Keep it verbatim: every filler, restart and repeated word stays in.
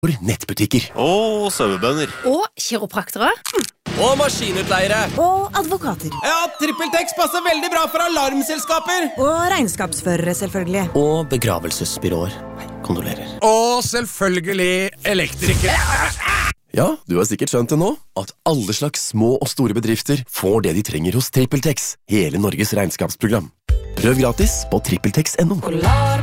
nettbutikker. Og sauebønder. Og kiropraktere. Og maskinutleiere. Og advokater. Ja, TrippelTex passer veldig bra for alarmselskaper. Og regnskapsførere, selvfølgelig. Og begravelsesbyråer. Kondolerer. Og selvfølgelig elektrikere. Ja, du har sikkert skjønt det nå, at alle slags små og store bedrifter får det de trenger hos TrippelTex, hele Norges regnskapsprogram. Prøv gratis på trippeltex punktum no.